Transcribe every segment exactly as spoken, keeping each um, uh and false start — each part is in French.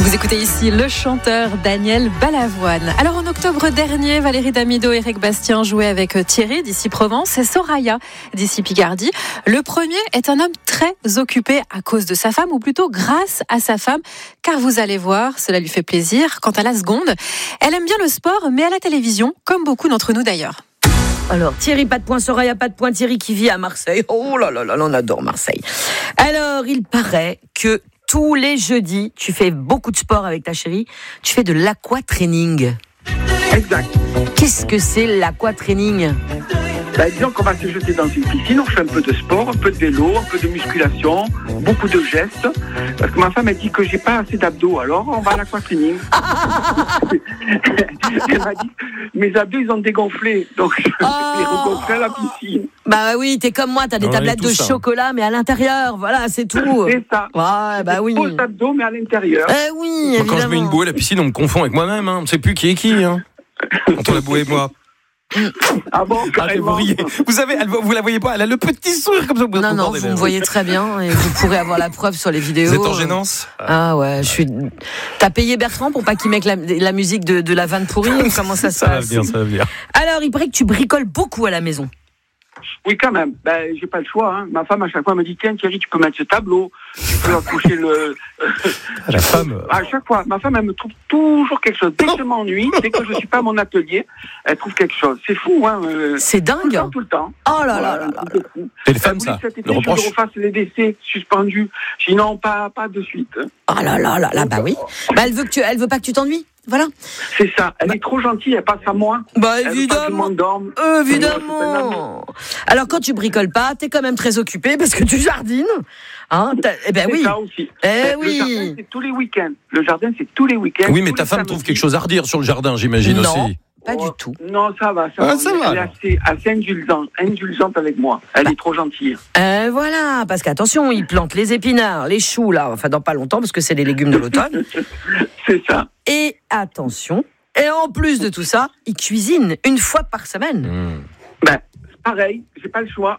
Vous écoutez ici le chanteur Daniel Balavoine. Alors en octobre dernier, Valérie Damido et Eric Bastien jouaient avec Thierry d'ici Provence et Soraya d'ici Picardie. Le premier est un homme très occupé à cause de sa femme, ou plutôt grâce à sa femme, car vous allez voir, cela lui fait plaisir. Quant à la seconde, elle aime bien le sport, mais à la télévision, comme beaucoup d'entre nous d'ailleurs. Alors, Thierry, pas de point, Soraya, pas de point. Thierry qui vit à Marseille. Oh là là là, on adore Marseille. Alors, il paraît que tous les jeudis, tu fais beaucoup de sport avec ta chérie. Tu fais de l'aquatraining. Exact. Qu'est-ce que c'est l'aquatraining ? Ben, disons qu'on va se jeter dans une piscine, on fait un peu de sport, un peu de vélo, un peu de musculation, beaucoup de gestes. Parce que ma femme a dit que j'ai pas assez d'abdos, alors on va à l'aquatraining. Elle m'a dit, mes abdos ils ont dégonflé, donc je Oh. vais les regonfler à la piscine. Bah oui, t'es comme moi, t'as des Ouais, tablettes tout de ça. chocolat, mais à l'intérieur, voilà, c'est tout. C'est ça. Ouais, bah oui. Faux abdos, mais à l'intérieur. Eh oui, Moi, quand je mets une évidemment. bouée à la piscine, on me confond avec moi-même. Hein. On ne sait plus qui est qui. Hein. Entre la bouée et moi. Ah bon, Ah, vous carrément. riez. Vous savez, elle, vous la voyez pas. Elle a le petit sourire comme ça. Vous Non, non, vous me voyez très bien et vous pourrez avoir la preuve sur les vidéos. Vous êtes en gênance. Ah ouais, je suis. T'as payé Bertrand pour pas qu'il mette la, la musique de, de la vanne pourrie ou comment ça se Ça va passe? venir, ça va venir. Alors, il paraît que tu bricoles beaucoup à la maison. Oui, quand même. Ben, j'ai pas le choix. Hein. Ma femme, à chaque fois, me dit, tiens, Thierry, tu peux mettre ce tableau, tu peux accoucher le... La femme. À chaque fois, ma femme, elle me trouve toujours quelque chose. Dès que je m'ennuie, dès que je suis pas à mon atelier, elle trouve quelque chose. C'est fou, hein. euh, C'est Tout le dingue. temps, tout le temps. Oh là là Voilà, là là. c'est fou. C'est les femmes, Elle ça. voulait que cet été, Le je reproche. refasse les décès suspendus. Sinon, pas, pas de suite. Oh là là là là, bah oui. Bah elle veut que tu, elle veut pas que tu t'ennuies. Voilà. C'est ça. Elle est trop gentille, elle passe à moi. Bah Elle veut pas que je évidemment. m'endorme. Évidemment. Alors quand tu bricoles pas, t'es quand même très occupé parce que tu jardines. Hein, t'as- eh ben C'est oui. ça aussi. Eh Le oui. jardin, c'est tous les week-ends. Le jardin, c'est tous les week-ends. Oui, mais tous ta les femme samedis. trouve quelque chose à redire sur le jardin, j'imagine Non. aussi. Pas Oh, du tout. Non, ça va. Ça Ah, va. ça Elle va, est alors. assez, assez indulgente, indulgente avec moi. Elle est trop gentille. Euh, voilà, parce qu'attention, ils plantent les épinards, les choux là, enfin dans pas longtemps parce que c'est les légumes de l'automne. C'est ça. Et attention, et en plus de tout ça, ils cuisinent une fois par semaine. Mmh. Ben, pareil, j'ai pas le choix.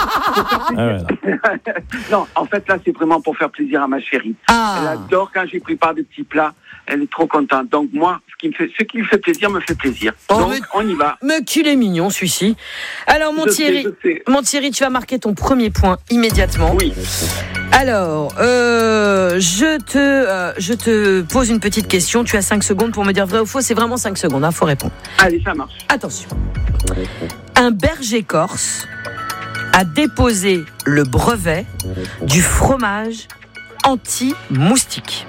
Ah ouais, là. Non, en fait, là, c'est vraiment pour faire plaisir à ma chérie. Elle Ah, adore quand j'ai prépare des petits plats. Elle est trop contente. Donc, moi, ce qui me fait, ce qui me fait plaisir me fait plaisir. Oh, Donc, mais- on y va. mais qu'il est mignon celui-ci. Alors mon Je Thierry, sais, je sais. mon Thierry, tu vas marquer ton premier point immédiatement. Oui. Alors, euh, je te, euh, je te pose une petite question. Tu as cinq secondes pour me dire vrai ou faux. C'est vraiment cinq secondes. Il faut répondre. Allez, ça marche. Attention. Un berger corse a déposé le brevet du fromage anti-moustique.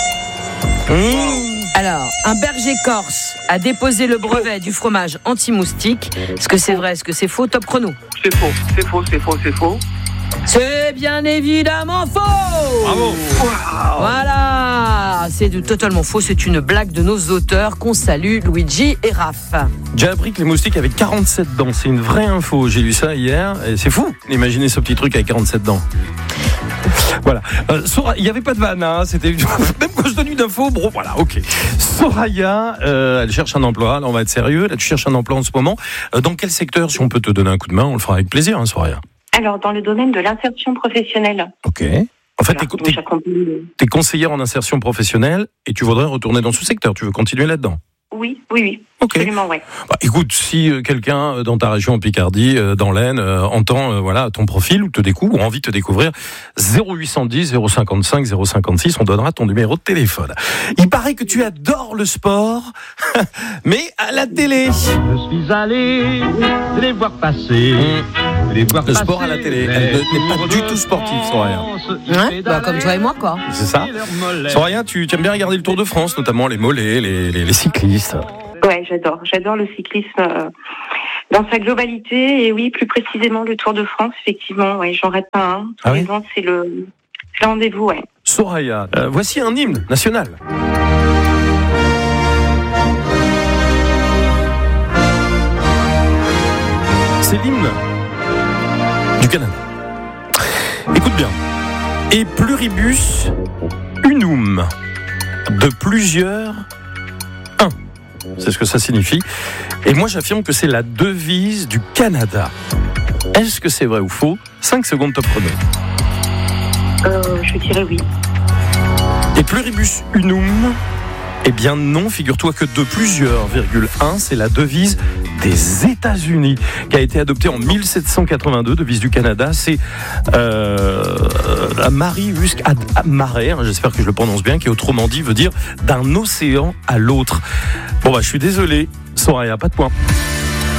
Mmh. Alors, un berger corse a déposé le brevet du fromage anti-moustique. Est-ce que c'est vrai? Est-ce que c'est faux? Top chrono. C'est faux, c'est faux, c'est faux, c'est faux. C'est bien évidemment faux. Bravo. Voilà, c'est du- totalement faux. C'est une blague de nos auteurs qu'on salue, Luigi et Raph. J'ai appris que les moustiques avaient quarante-sept dents. C'est une vraie info. J'ai lu ça hier. Et c'est fou. Imaginez ce petit truc avec quarante-sept dents. Voilà. Euh, Sora- il n'y avait pas de vanne. Hein. C'était même quand je donne une info. Bon, voilà. Ok. Soraya, euh, elle cherche un emploi. Là, on va être sérieux. Là, tu cherches un emploi en ce moment. Euh, dans quel secteur, si on peut te donner un coup de main, on le fera avec plaisir, hein, Soraya. Alors, dans le domaine de l'insertion professionnelle. Ok. En fait, t'es, Voilà, donc t'es, j'accompagne- t'es conseillère en insertion professionnelle et tu voudrais retourner dans ce secteur. Tu veux continuer là-dedans. Oui, oui, oui. Ok. Absolument, ouais. Bah, écoute, si euh, quelqu'un euh, dans ta région en Picardie, euh, dans l'Aisne, euh, entend euh, voilà ton profil ou te découvre ou a envie de te découvrir, zéro huit cent dix, zéro cinquante-cinq, zéro cinquante-six, on donnera ton numéro de téléphone. Il paraît que tu adores le sport, mais à la télé. Je suis allé les voir passer. Les voir Le sport à la télé. Elle n'est pas du tout sportive, Soraya. Ouais, bah, comme toi et moi, quoi. C'est ça. Soraya, tu, tu aimes bien regarder le Tour de France, notamment les mollets, les, les, les cyclistes. Ouais, j'adore. J'adore le cyclisme euh, dans sa globalité. Et oui, plus précisément, le Tour de France, effectivement. Ouais, j'en rate pas un. Tous Ah oui les ans, c'est le, c'est le rendez-vous, ouais. Soraya, euh, voici un hymne national. C'est l'hymne du Canada. Écoute bien. Et pluribus unum, de plusieurs un. C'est ce que ça signifie. Et moi, j'affirme que c'est la devise du Canada. Est-ce que c'est vrai ou faux? cinq secondes top chrono. Euh, je dirais oui. Il Et pluribus unum, eh bien non, figure-toi que de plusieurs, virgule un, c'est la devise des États-Unis qui a été adoptée en mille sept cent quatre-vingt-deux, devise du Canada. C'est euh, Marius ad mare, j'espère que je le prononce bien, qui autrement dit veut dire d'un océan à l'autre. Bon bah je suis désolé, Soraya, pas de point.